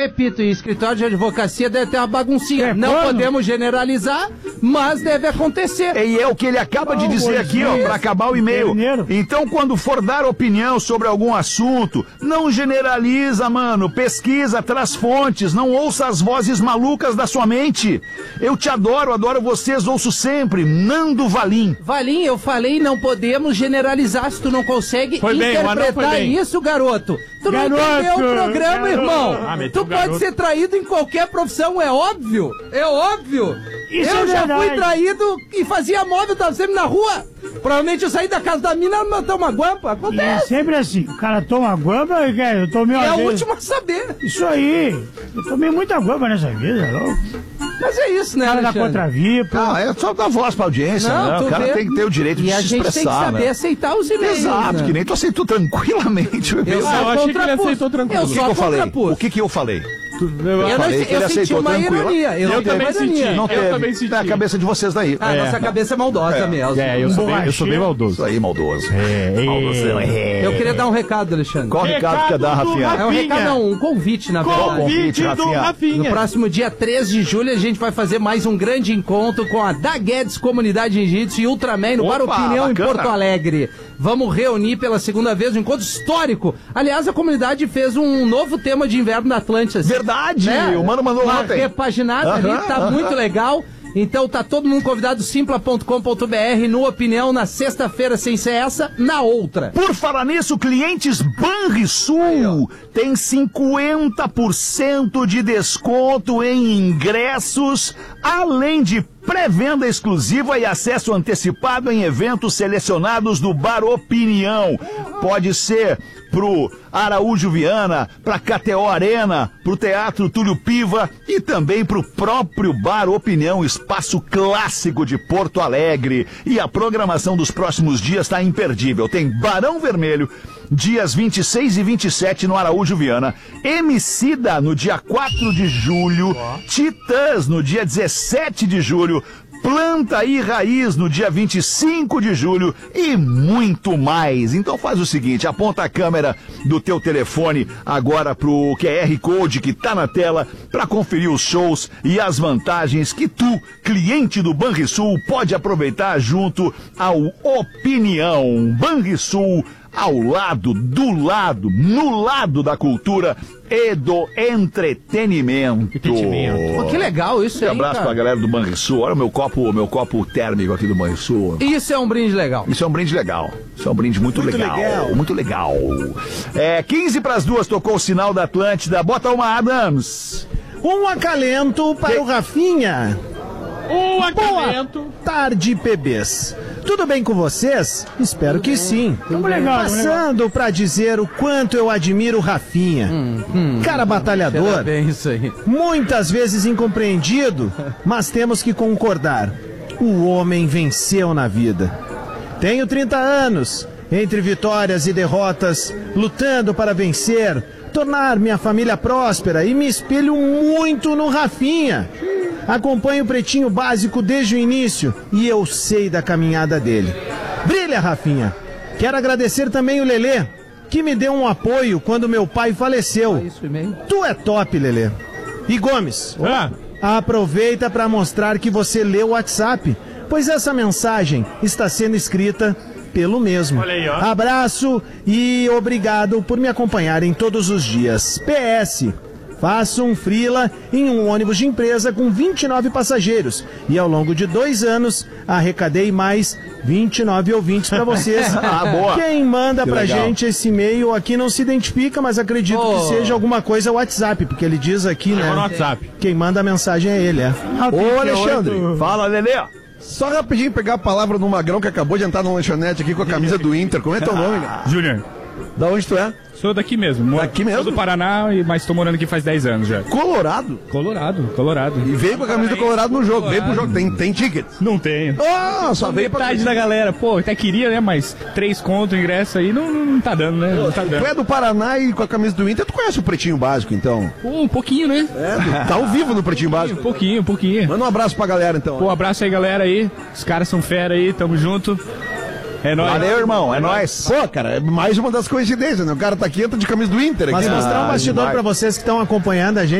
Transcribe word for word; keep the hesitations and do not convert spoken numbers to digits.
repito, em escritório de advocacia deve ter uma baguncinha. É, não quando? podemos generalizar, mas deve acontecer. E é o que ele acaba de Não, dizer pois aqui, ó, é. pra acabar o e-mail. Dinheiro. Então, quando for dar opinião sobre algum assunto, não generaliza, mano. Pesquisa, traz fontes, não ouça as vozes malucas da sua mente. Eu te adoro, adoro vocês, ouço sempre. Nando Valim. Valim, eu falei, não podemos generalizar se tu não consegue Foi bem, o anão foi interpretar bem. isso, garoto. Tu não Garoto, entendeu o programa, garoto. irmão. Ah, meteu tu o pode garoto. ser traído em qualquer profissão, é óbvio. É óbvio. Isso eu é já verdade. fui traído e fazia móvel, tava sempre na rua. Provavelmente eu saí da casa da mina e matei uma guampa. E é Acontece. sempre assim, o cara toma guampa, eu tomei uma É a vez. última a saber. Isso aí, eu tomei muita guampa nessa vida, louco. Mas é isso, né, O cara da Alexandre? Contravipo. Ah, é só dar voz pra audiência, Não, né? tu O cara vê. tem que ter o direito E de a se gente tem que expressar, saber né? aceitar os e-mails. Exato, né? que nem tu aceitou tranquilamente o e-mail. Eu sou Ah, eu achei que ele contrapus. aceitou tranquilo. Eu O que, sou que eu falei? contrapus. O que, que eu falei? Eu, Eu, não, falei que eu ele senti aceitou uma tranquilo. ironia. Eu senti também uma senti. ironia. Não Eu teve. também senti. É a cabeça de vocês daí. Ah, É. nossa cabeça é maldosa mesmo. É, eu Um sou, bem, eu sou bem borracheiro. maldoso. Isso aí, maldoso. É, Maldoso, é. Eu queria dar um recado, Alexandre. Qual recado que quer dar, Recado do Rafinha? É um Rafinha. recado, não, um convite, na verdade. Convite, Convite do Rafinha. No Rafinha. próximo dia três de julho, a gente vai fazer mais um grande encontro com a Da Guedes Comunidade Jiu-Jitsu e Ultraman no Opa, Bar Opinião em bacana. Porto Alegre. Vamos reunir pela segunda vez um encontro histórico. Aliás, a comunidade fez um novo tema de inverno da Atlântida. Verdade, o Mano mandou Uma ontem. repaginada Aham, ali, tá aham. muito legal. Então tá todo mundo convidado, simpla ponto com ponto b r, no Opinião, na sexta-feira, sem ser essa, na outra. Por falar nisso, clientes Banrisul tem cinquenta por cento de desconto em ingressos, além de pré-venda exclusiva e acesso antecipado em eventos selecionados do Bar Opinião. Pode ser pro Araújo Viana, pra K T O Arena, pro Teatro Túlio Piva e também pro próprio Bar Opinião, espaço clássico de Porto Alegre. E a programação dos próximos dias está imperdível. Tem Barão Vermelho, dias vinte e seis e vinte e sete no Araújo Viana, Emicida no dia quatro de julho, Titãs no dia dezessete de julho, Planta e Raiz no dia vinte e cinco de julho e muito mais. Então faz o seguinte, aponta a câmera do teu telefone agora pro Q R Code que tá na tela para conferir os shows e as vantagens que tu, cliente do Banrisul, pode aproveitar junto ao Opinião. Banrisul, ao lado, do lado, no lado da cultura e do entretenimento. Pô, que legal isso Um aí, abraço pra cara. galera do Banrisul. Olha o meu copo, meu copo térmico aqui do Banrisul. Isso é um brinde legal. Isso é um brinde legal. Isso é um brinde muito, Muito legal. legal. Muito legal. É, quinze para as duas tocou o sinal da Atlântida. Bota uma, Adams. Um acalento para Que- o Rafinha. Um Boa acalento. tarde, P Bs. Tudo bem com vocês? Espero que sim. Tamo legal, tamo legal. Passando pra dizer o quanto eu admiro o Rafinha. Cara batalhador, Será bem isso aí. muitas vezes incompreendido, mas temos que concordar. O homem venceu na vida. Tenho trinta anos, entre vitórias e derrotas, lutando para vencer, tornar minha família próspera e me espelho muito no Rafinha. Acompanho o Pretinho Básico desde o início e eu sei da caminhada dele. Brilha, Rafinha! Quero agradecer também o Lelê, que me deu um apoio quando meu pai faleceu. Isso, e-mail. Tu é top, Lelê. E Gomes, Ah, aproveita para mostrar que você leu o WhatsApp, pois essa mensagem está sendo escrita pelo mesmo. Olha aí, ó. Abraço e obrigado por me acompanharem todos os dias. P S. Faço um freela em um ônibus de empresa com vinte e nove passageiros e ao longo de dois anos arrecadei mais vinte e nove ouvintes para vocês. Ah, boa. Quem manda Que pra legal. gente esse e-mail aqui não se identifica, mas acredito Oh. que seja alguma coisa WhatsApp, porque ele diz aqui, chegou no né? WhatsApp. Quem manda a mensagem é ele, é. Ô, Alexandre. Fala, Lelê. Só rapidinho pegar a palavra do Magrão que acabou de entrar na lanchonete aqui com a camisa do Inter. Como é teu nome, cara? Júnior, Da onde tu é? sou daqui mesmo. Moro- Daqui mesmo? Sou do Paraná, e- mas tô morando aqui faz dez anos já. Colorado. Colorado, Colorado. E veio com a camisa do Colorado no jogo. Veio pro jogo. Tem, tem ticket. Não tenho. Ah, só veio pra... Metade da galera, pô, até queria, né? Mas três conto o ingresso aí não, não, não tá dando, né? Não tá Tu dando. é do Paraná e com a camisa do Inter, tu conhece o Pretinho Básico, então? Pô, um pouquinho, né? É, tá ao vivo no Pretinho Um Básico. pouquinho, um pouquinho. Manda um abraço pra galera, então. Pô, abraço aí, galera aí. Os caras são fera aí, tamo junto. É nóis. Valeu, irmão. É nóis. Pô, cara, é mais uma das coincidências, né? O cara tá aqui, entra de camisa do Inter aqui. Mas né? mostrar um Ah, bastidor demais. pra vocês que estão acompanhando a gente.